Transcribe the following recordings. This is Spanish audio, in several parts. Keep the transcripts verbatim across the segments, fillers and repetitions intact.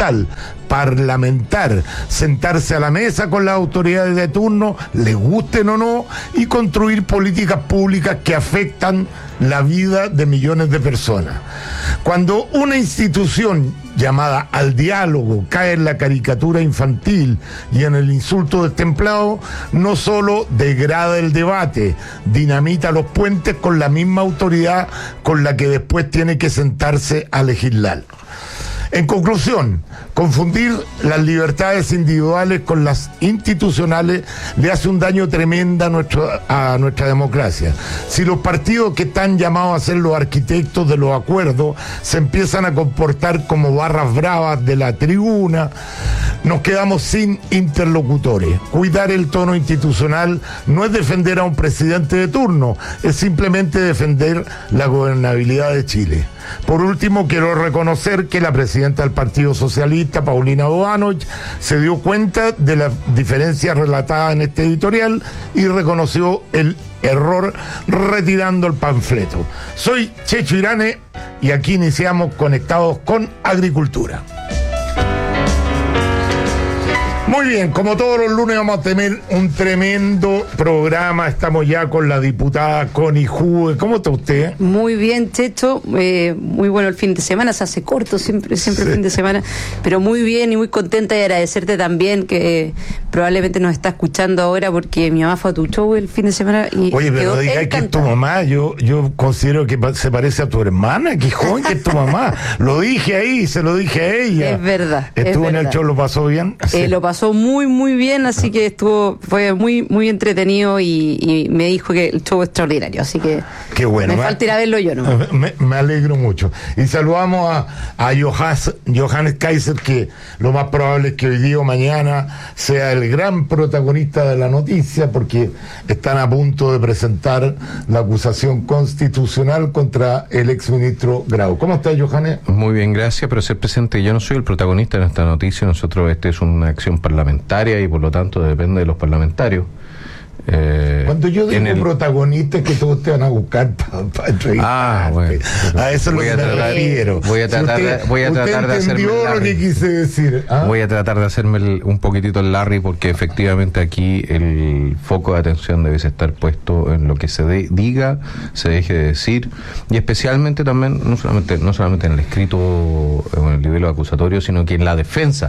fundamental: parlamentar, sentarse a la mesa con las autoridades de turno, les gusten o no, y construir políticas públicas que afectan la vida de millones de personas. Cuando una institución llamada al diálogo cae en la caricatura infantil y en el insulto destemplado, no solo degrada el debate, dinamita los puentes con la misma autoridad con la que después tiene que sentarse a legislar. En conclusión, confundir las libertades individuales con las institucionales le hace un daño tremendo a, nuestro, a nuestra democracia. Si los partidos que están llamados a ser los arquitectos de los acuerdos se empiezan a comportar como barras bravas de la tribuna, nos quedamos sin interlocutores. Cuidar el tono institucional no es defender a un presidente de turno, es simplemente defender la gobernabilidad de Chile. Por último, quiero reconocer que la presidenta del Partido Socialista, Paulina Bodanovich, se dio cuenta de las diferencias relatadas en este editorial y reconoció el error retirando el panfleto. Soy Checho Irane y aquí iniciamos Conectados con Agricultura. Muy bien, como todos los lunes vamos a tener un tremendo programa. Estamos ya con la diputada Connie Hue. ¿Cómo está usted? Muy bien, Checho. Eh, muy bueno el fin de semana. Se hace corto siempre, siempre sí. El fin de semana. Pero muy bien y muy contenta, y agradecerte también que eh, probablemente nos está escuchando ahora, porque mi mamá fue a tu show el fin de semana y oye, pero no digas que es tu mamá. Yo, yo considero que se parece a tu hermana. Qué joven que es tu mamá. Lo dije ahí, se lo dije a ella. Es verdad. Estuvo es en verdad. el show, ¿lo pasó bien? Sí. Eh, lo pasó muy muy bien, así que estuvo fue muy muy entretenido y, y me dijo que el show es extraordinario, así que qué bueno, me falta ir a verlo yo, ¿no? Me, me alegro mucho. Y saludamos a, a Johannes, Johannes Kaiser, que lo más probable es que hoy día o mañana sea el gran protagonista de la noticia, porque están a punto de presentar la acusación constitucional contra el exministro Grau. ¿Cómo está, Johannes? Muy bien, gracias, pero ser presente. Yo no soy el protagonista en esta noticia. Nosotros, este es una acción parlamentaria y por lo tanto depende de los parlamentarios. Eh, Cuando yo digo el... protagonista es que todos te van a buscar para pa entrevistarte. Ah, bueno. A eso es lo que me refiero. Voy a tratar, si usted, de, voy a tratar de hacerme el lo que quise decir. ¿Ah? Voy a tratar de hacerme el, un poquitito el Larry, porque efectivamente aquí el foco de atención debe estar puesto en lo que se de, diga, se deje de decir, y especialmente también, no solamente, no solamente en el escrito o en el nivel acusatorio, sino que en la defensa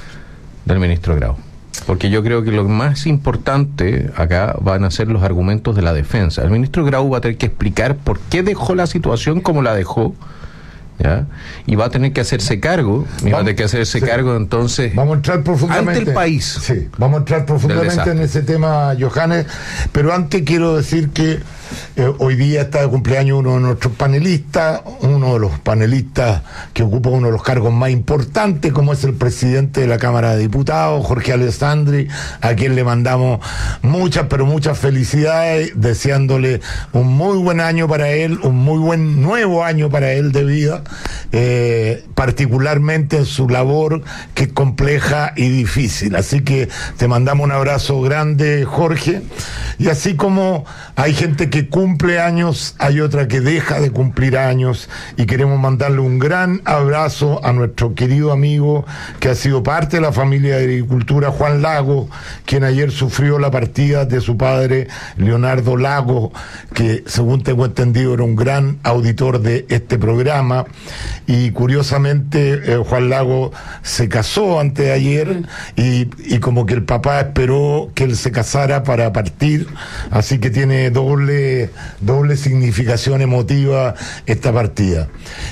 del ministro Grau. Porque yo creo que lo más importante acá van a ser los argumentos de la defensa. El ministro Grau va a tener que explicar por qué dejó la situación como la dejó, ¿ya? Y va a tener que hacerse cargo, y vamos, va a tener que hacerse sí. cargo entonces vamos a entrar profundamente ante el país. Sí, vamos a entrar profundamente en ese tema, Johannes, pero antes quiero decir que eh, hoy día está de cumpleaños uno de nuestros panelistas, uno de los panelistas que ocupa uno de los cargos más importantes, como es el presidente de la Cámara de Diputados, Jorge Alessandri, a quien le mandamos muchas, pero muchas felicidades, deseándole un muy buen año para él, un muy buen nuevo año para él de vida, eh, particularmente en su labor, que es compleja y difícil. Así que te mandamos un abrazo grande, Jorge, y así como hay gente que cumple años, hay otra que deja de cumplir años, y queremos mandarle un gran abrazo a nuestro querido amigo que ha sido parte de la familia de Agricultura, Juan Lago, quien ayer sufrió la partida de su padre, Leonardo Lago, que según tengo entendido era un gran auditor de este programa, y curiosamente eh, Juan Lago se casó antes de ayer, y, y como que el papá esperó que él se casara para partir, así que tiene doble doble significación emotiva esta partida.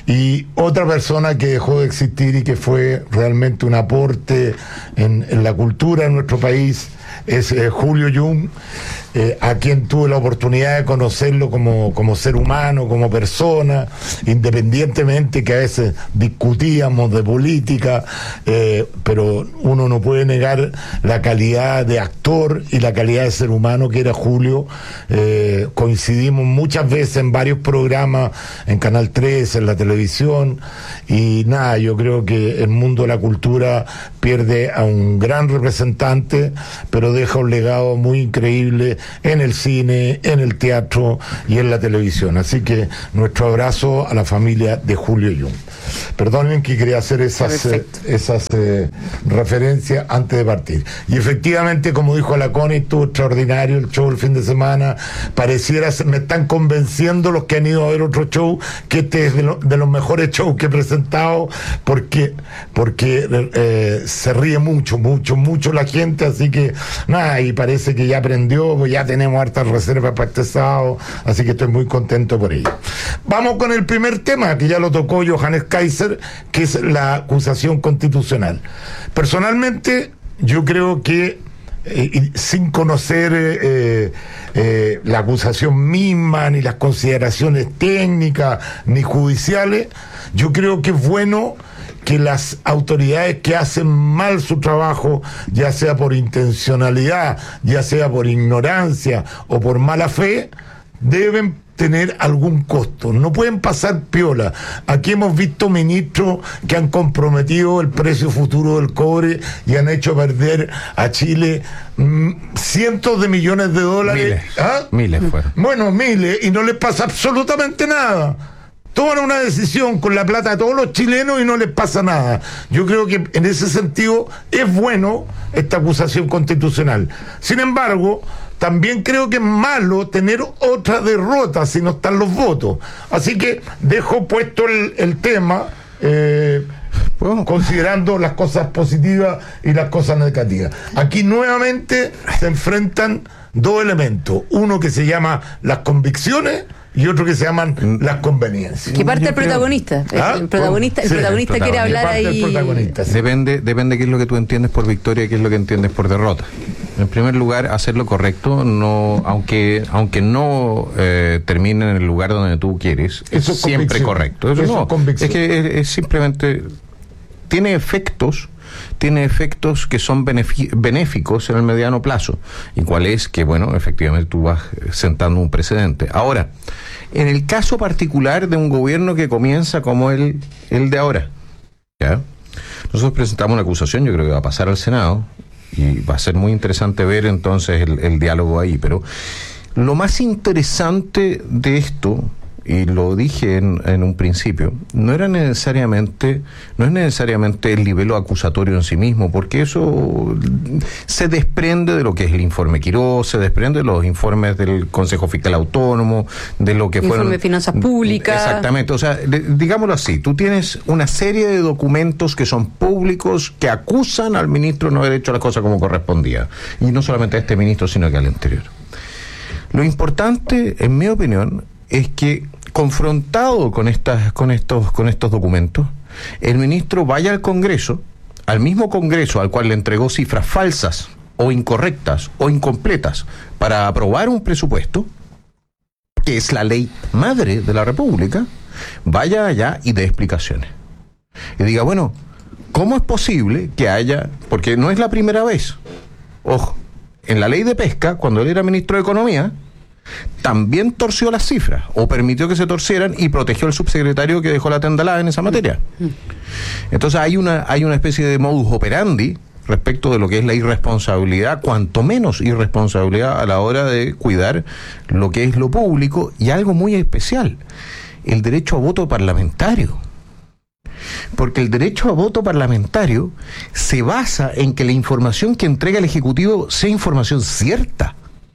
Y otra persona que dejó de existir y que fue realmente un aporte en, en la cultura de nuestro país es eh, Julio Jung, eh, a quien tuve la oportunidad de conocerlo como, como ser humano, como persona, independientemente que a veces discutíamos de política, eh, pero uno no puede negar la calidad de actor y la calidad de ser humano que era Julio. Eh, coincidimos muchas veces en varios programas, en Canal trece, en la televisión, y nada, yo creo que el mundo de la cultura pierde a un gran representante, pero deja un legado muy increíble en el cine, en el teatro y en la televisión. Así que nuestro abrazo a la familia de Julio Jung. Perdonen que quería hacer esas, eh, esas eh, referencias antes de partir. Y efectivamente, como dijo la Connie, estuvo extraordinario el show el fin de semana. Pareciera, me están convenciendo los que han ido a ver otro show que este es de, lo, de los mejores shows que he presentado, porque, porque eh, se ríe mucho, mucho, mucho la gente, así que nada, y parece que ya aprendió, pues ya tenemos hartas reservas para este sábado, así que estoy muy contento por ello. Vamos con el primer tema, que ya lo tocó Johannes Kaiser, que es la acusación constitucional. Personalmente, yo creo que Eh, sin conocer eh, eh, la acusación misma, ni las consideraciones técnicas, ni judiciales, yo creo que es bueno que las autoridades que hacen mal su trabajo, ya sea por intencionalidad, ya sea por ignorancia o por mala fe, deben tener algún costo, no pueden pasar piola. Aquí hemos visto ministros que han comprometido el precio futuro del cobre y han hecho perder a Chile mmm, cientos de millones de dólares. Miles, ¿Ah? miles fueron. Bueno, miles, y no les pasa absolutamente nada. Toman una decisión con la plata de todos los chilenos y no les pasa nada. Yo creo que en ese sentido es bueno esta acusación constitucional. Sin embargo, también creo que es malo tener otra derrota si no están los votos. Así que dejo puesto el, el tema, eh, bueno, considerando las cosas positivas y las cosas negativas. Aquí nuevamente se enfrentan dos elementos. Uno que se llama las convicciones y otro que se llaman las conveniencias. ¿Qué parte el protagonista? ¿Ah? El protagonista, el Sí, protagonista el quiere hablar ahí. El protagonista, sí. Depende, depende qué es lo que tú entiendes por victoria y qué es lo que entiendes por derrota. En primer lugar, hacer lo correcto, no, aunque, aunque no eh, termine en el lugar donde tú quieres, Eso es es siempre correcto. Eso, Eso no, es convicción. es que es, es simplemente tiene efectos. tiene efectos que son benéficos en el mediano plazo. ¿Y cuál es? Que, bueno, efectivamente tú vas sentando un precedente. Ahora, en el caso particular de un gobierno que comienza como el, el de ahora, ¿ya? Nosotros presentamos una acusación, yo creo que va a pasar al Senado, y va a ser muy interesante ver entonces el, el diálogo ahí, pero lo más interesante de esto, y lo dije en, en un principio, no era necesariamente, no es necesariamente el nivel acusatorio en sí mismo, porque eso se desprende de lo que es el informe Quirós, se desprende de los informes del Consejo Fiscal Autónomo, de lo que fueron... Informe de Finanzas Públicas. Exactamente, o sea, de, digámoslo así, tú tienes una serie de documentos que son públicos, que acusan al ministro de no haber hecho las cosas como correspondía, y no solamente a este ministro, sino que al anterior. Lo importante, en mi opinión, es que confrontado con estas, con estos, con estos documentos, el ministro vaya al Congreso, al mismo Congreso al cual le entregó cifras falsas o incorrectas o incompletas para aprobar un presupuesto, que es la ley madre de la República, vaya allá y dé explicaciones. Y diga, bueno, ¿cómo es posible que haya, porque no es la primera vez, ojo, en la ley de pesca, cuando él era ministro de Economía, también torció las cifras, o permitió que se torcieran, y protegió al subsecretario que dejó la tendalada en esa materia. Entonces hay una, hay una especie de modus operandi respecto de lo que es la irresponsabilidad, cuanto menos irresponsabilidad a la hora de cuidar lo que es lo público, y algo muy especial, el derecho a voto parlamentario. Porque el derecho a voto parlamentario se basa en que la información que entrega el Ejecutivo sea información cierta.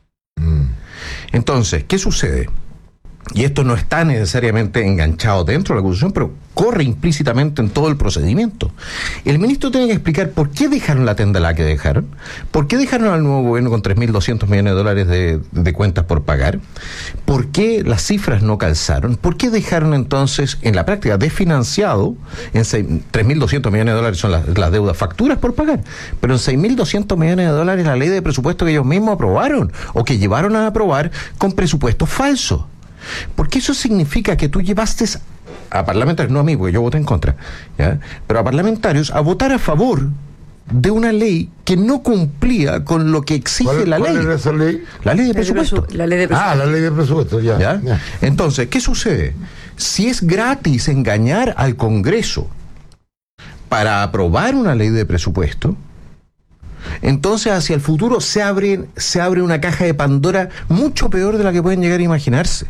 Entonces, ¿qué sucede? Y esto no está necesariamente enganchado dentro de la acusación, pero corre implícitamente en todo el procedimiento. El ministro tiene que explicar por qué dejaron la tendalá que dejaron, por qué dejaron al nuevo gobierno con tres mil doscientos millones de dólares de, de cuentas por pagar, por qué las cifras no calzaron, por qué dejaron entonces en la práctica desfinanciado, en tres mil doscientos millones de dólares son las, las deudas, facturas por pagar, pero en seis mil doscientos millones de dólares la ley de presupuesto que ellos mismos aprobaron o que llevaron a aprobar con presupuestos falsos. Porque eso significa que tú llevaste a parlamentarios, no a mí, porque yo voté en contra, ¿ya? Pero a parlamentarios a votar a favor de una ley que no cumplía con lo que exige ¿Cuál, la cuál ley? Era esa ley? La ley de presupuesto. La ley de presupuesto. Ah, la ley de presupuesto, ya. ¿Ya? ya. Entonces, ¿qué sucede? Si es gratis engañar al Congreso para aprobar una ley de presupuesto, entonces hacia el futuro se abre, se abre una caja de Pandora mucho peor de la que pueden llegar a imaginarse.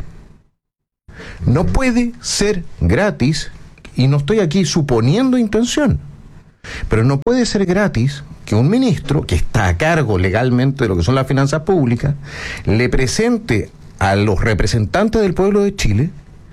No puede ser gratis, y no estoy aquí suponiendo intención, pero no puede ser gratis que un ministro que está a cargo legalmente de lo que son las finanzas públicas le presente a los representantes del pueblo de Chile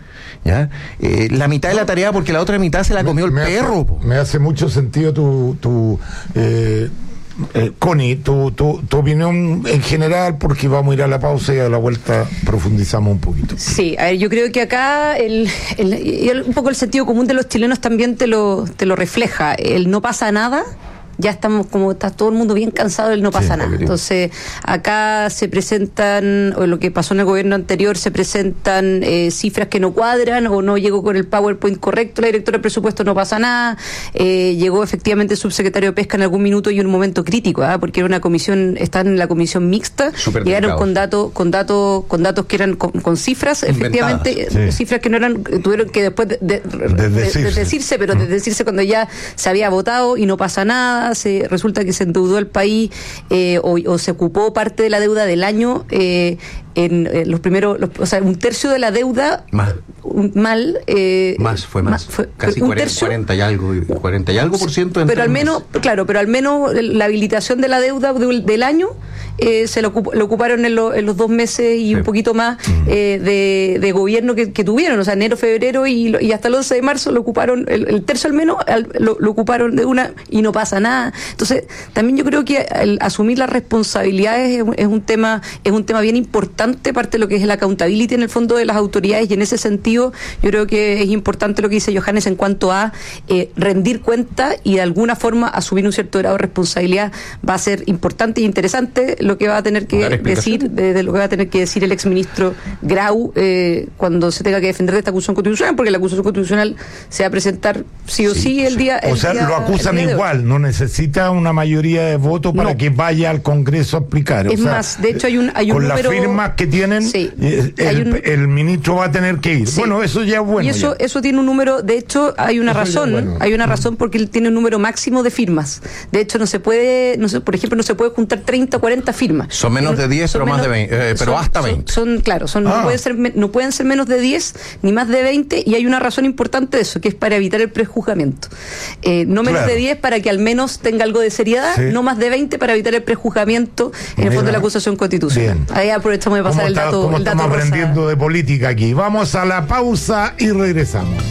¿ya? Eh, la mitad de la tarea porque la otra mitad se la comió el me perro. Hace, me hace mucho sentido tu, tu eh, eh, Connie, tu, tu, tu opinión en general, porque vamos a ir a la pausa y a la vuelta profundizamos un poquito. Sí, a ver, yo creo que acá el, el, el, un poco el sentido común de los chilenos también te lo, te lo refleja. El no pasa nada. Ya estamos, como está todo el mundo bien cansado del no pasa sí, nada. Entonces, acá se presentan, o lo que pasó en el gobierno anterior, se presentan eh, cifras que no cuadran, o no llegó con el PowerPoint correcto la directora de presupuesto, no pasa nada. Eh, llegó efectivamente el subsecretario de Pesca en algún minuto y un momento crítico, ¿eh? Porque era una comisión, están en la comisión mixta, Super llegaron con datos, con datos, con datos que eran con, con cifras, Inventadas, efectivamente, sí. cifras que no eran, tuvieron que después de, de, de, decirse. de decirse, pero de decirse cuando ya se había votado y no pasa nada. Se, resulta que se endeudó el país eh, o, o se ocupó parte de la deuda del año eh, en eh, los primeros, los, o sea, un tercio de la deuda más, un, mal eh, más fue más, más fue, casi cuarenta, tercio, cuarenta y algo, cuarenta y algo por ciento. En pero al menos, claro, pero al menos la habilitación de la deuda de, del año eh, se lo, ocup, lo ocuparon en, lo, en los dos meses y sí. un poquito más eh, de, de gobierno que, que tuvieron, o sea, enero, febrero y, y hasta el once de marzo lo ocuparon, el, el tercio al menos al, lo, lo ocuparon de una y no pasa nada. Entonces, también yo creo que el asumir las responsabilidades es, es un tema, es un tema bien importante, parte de lo que es el accountability en el fondo de las autoridades, y en ese sentido yo creo que es importante lo que dice Johannes en cuanto a eh, rendir cuenta y de alguna forma asumir un cierto grado de responsabilidad. Va a ser importante e interesante lo que va a tener que decir, de, de lo que va a tener que decir el exministro Grau eh, cuando se tenga que defender de esta acusación constitucional, porque la acusación constitucional se va a presentar sí o sí, sí el día. O el sea, día, lo acusan igual, no necesita una mayoría de votos para no. que vaya al Congreso a explicar. Es o sea, más, de hecho hay un, hay un con número... las firmas que tienen, sí, el, un... el ministro va a tener que ir. Sí. Bueno, eso ya es bueno. Y eso, ya. eso tiene un número, de hecho hay una eso razón, bueno. hay una razón porque él tiene un número máximo de firmas. De hecho no se puede, no se, por ejemplo, no se puede juntar treinta o cuarenta firmas. Son menos de diez, pero menos, más de veinte, eh, pero son, hasta veinte. Son, son claro, son, ah. no, pueden ser, no pueden ser menos de diez ni más de veinte, y hay una razón importante de eso, que es para evitar el prejuzgamiento. Eh, no menos claro. de diez para que al menos tenga algo de seriedad, sí. no más de veinte para evitar el prejuzgamiento en Mira. el fondo de la acusación constitucional. Bien. Ahí aprovechamos de pasar el está, dato. ¿Cómo el dato estamos rosa. aprendiendo de política aquí? Vamos a la pausa y regresamos.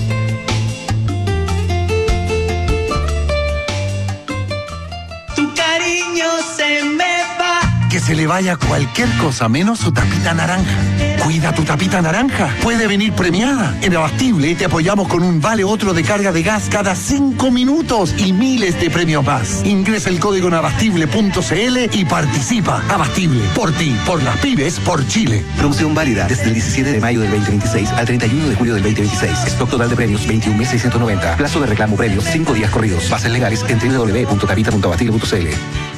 Tu cariño se me va. Que se le vaya cualquier cosa menos su tapita naranja. Cuida tu tapita naranja. Puede venir premiada. En Abastible te apoyamos con un vale otro de carga de gas cada cinco minutos y miles de premios más. Ingresa el código en abastible punto c l y participa. Abastible, por ti, por las pibes, por Chile. Promoción válida desde el diecisiete de mayo del veinte veintiséis al treinta y uno de julio del veinte veintiséis. Stock total de premios veintiún mil seiscientos noventa. Plazo de reclamo premios cinco días corridos. Bases legales en doble u doble u doble u punto tapita punto abastible punto c l.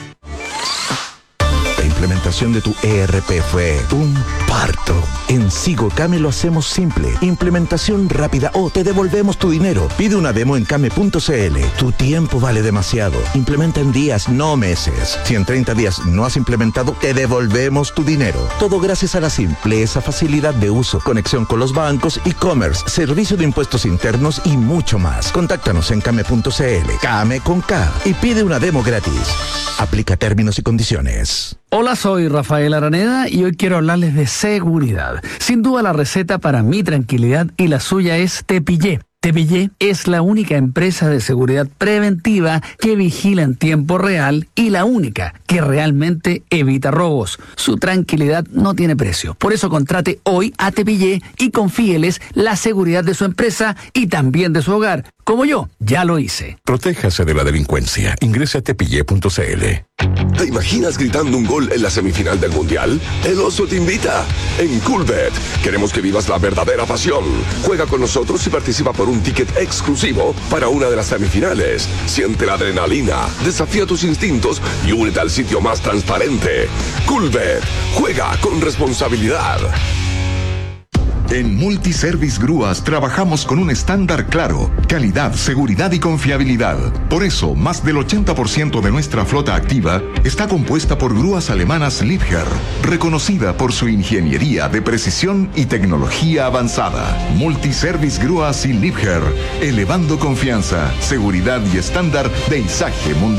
La implementación de tu E R P fue un parto. En SigoCame lo hacemos simple. Implementación rápida o te devolvemos tu dinero. Pide una demo en came punto c l. Tu tiempo vale demasiado. Implementa en días, no meses. Si en treinta días no has implementado, te devolvemos tu dinero. Todo gracias a la simpleza, facilidad de uso, conexión con los bancos, e-commerce, servicio de impuestos internos y mucho más. Contáctanos en came punto c l. Came con K. Y pide una demo gratis. Aplica términos y condiciones. Hola, soy Rafael Araneda y hoy quiero hablarles de seguridad. Sin duda la receta para mi tranquilidad y la suya es Tepillé. Tepillé es la única empresa de seguridad preventiva que vigila en tiempo real y la única que realmente evita robos. Su tranquilidad no tiene precio. Por eso contrate hoy a Tepillé y confíeles la seguridad de su empresa y también de su hogar. Como yo, ya lo hice. Protéjase de la delincuencia. Ingrese a tepillé punto c l. ¿Te imaginas gritando un gol en la semifinal del Mundial? El Oso te invita. En Coolbet queremos que vivas la verdadera pasión. Juega con nosotros y participa por un ticket exclusivo para una de las semifinales. Siente la adrenalina, desafía tus instintos y únete al sitio más transparente. Coolbet. Juega con responsabilidad. En Multiservice Grúas trabajamos con un estándar claro: calidad, seguridad y confiabilidad. Por eso, más del ochenta por ciento de nuestra flota activa está compuesta por grúas alemanas Liebherr, reconocida por su ingeniería de precisión y tecnología avanzada. Multiservice Grúas y Liebherr, elevando confianza, seguridad y estándar de izaje mundial.